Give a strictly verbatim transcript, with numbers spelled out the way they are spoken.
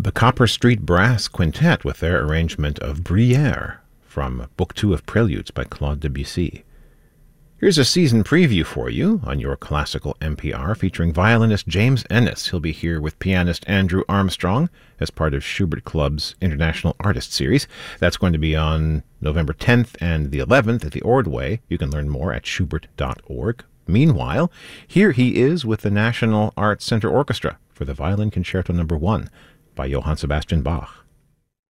the Copper Street Brass Quintet with their arrangement of Bruyère from Book Two of Preludes by Claude Debussy. Here's a season preview for you on your classical N P R featuring violinist James Ennis. He'll be here with pianist Andrew Armstrong as part of Schubert Club's International Artist Series. That's going to be on November tenth and the eleventh at the Ordway. You can learn more at schubert dot org. Meanwhile, here he is with the National Arts Center Orchestra for the Violin Concerto Number One by Johann Sebastian Bach.